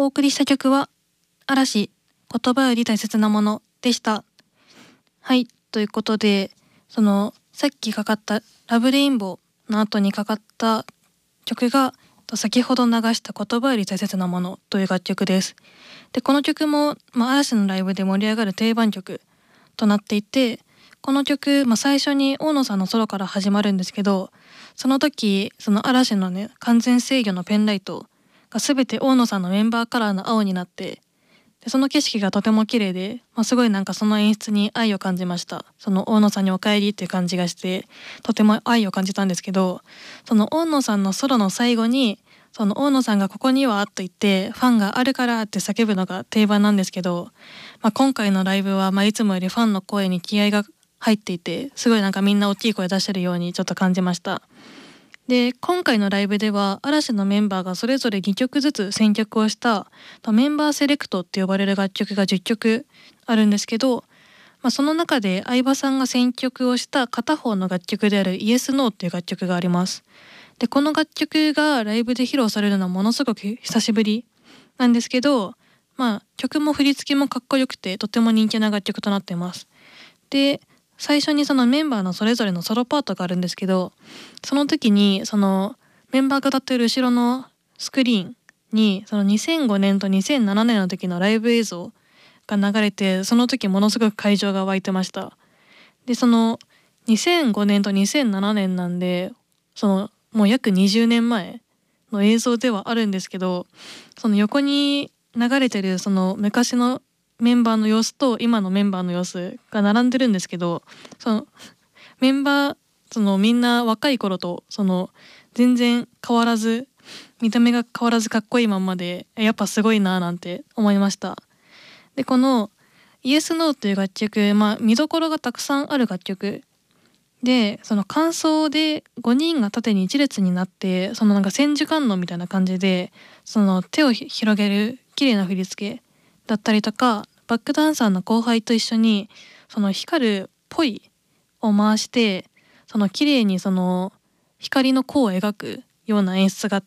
お送りした曲は嵐言葉より大切なものでした。はい、ということでさっきかかったラブレインボーの後にかかった曲が先ほど流した言葉より大切なものという楽曲です。でこの曲も、嵐のライブで盛り上がる定番曲となっていて、この曲、最初に大野さんのソロから始まるんですけど、その時その嵐のね完全制御のペンライトが全て大野さんのメンバーカラーの青になって、でその景色がとても綺麗で、すごいその演出に愛を感じました。その大野さんにお帰りっていう感じがしてとても愛を感じたんですけど、その大野さんのソロの最後にその大野さんがここにはと言ってファンがあるからって叫ぶのが定番なんですけど、今回のライブはいつもよりファンの声に気合が入っていて、すごいみんな大きい声出してるようにちょっと感じました。で今回のライブでは嵐のメンバーがそれぞれ2曲ずつ選曲をしたメンバーセレクトって呼ばれる楽曲が10曲あるんですけど、その中で相葉さんが選曲をした片方の楽曲であるイエスノーっていう楽曲があります。でこの楽曲がライブで披露されるのはものすごく久しぶりなんですけど、曲も振り付けもかっこよくてとても人気な楽曲となっています。で最初にそのメンバーのそれぞれのソロパートがあるんですけど、その時にそのメンバーが立っている後ろのスクリーンにその2005年と2007年の時のライブ映像が流れて、その時ものすごく会場が湧いてました。でその2005年と2007年なんで、もう約20年前の映像ではあるんですけど、その横に流れてるその昔のメンバーの様子と今のメンバーの様子が並んでるんですけど、そのメンバーみんな若い頃と全然変わらず、見た目が変わらずかっこいいまんまで、やっぱすごいななんて思いました。でこのイエスノーという楽曲、見どころがたくさんある楽曲で、その間奏で5人が縦に一列になって、千手観音みたいな感じで手を広げる綺麗な振り付けだったりとか、バックダンサーの後輩と一緒に光るポイを回して綺麗に光の弧を描くような演出があって、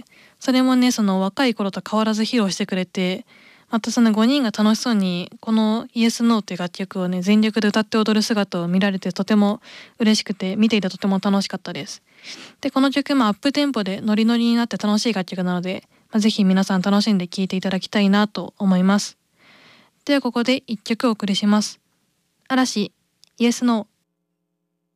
それもね若い頃と変わらず披露してくれて、またその5人が楽しそうにこのイエスノーっていう楽曲をね全力で歌って踊る姿を見られてとても嬉しくて、見ていてとても楽しかったです。でこの曲もアップテンポでノリノリになって楽しい楽曲なので、ぜひ皆さん楽しんで聴いていただきたいなと思います。ではここで1曲お送りします。嵐イエスノー。